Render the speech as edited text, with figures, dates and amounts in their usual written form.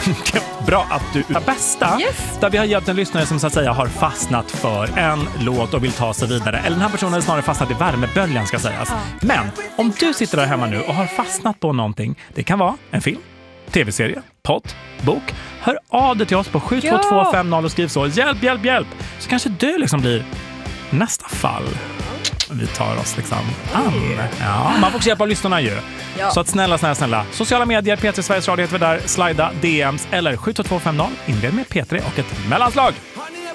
Bra att du är bästa. Yes. Där vi har hjälpt en lyssnare som så att säga har fastnat för en låt och vill ta sig vidare. Eller den här personen har snarare fastnat i värmeböljan ska sägas. Men om du sitter där hemma nu och har fastnat på någonting. Det kan vara en film, tv-serie, podd, bok. Hör av dig till oss på 72250 och skriv så. Hjälp, hjälp, hjälp. Så kanske du liksom blir nästa fall. Vi tar oss liksom an. Ja, man får också hjälpa av lyssnarna ju. Ja. Så att snälla. Sociala medier, P3 Sveriges Radio heter vi där. Slida, DMs eller 72250. Inled med P3 och ett mellanslag.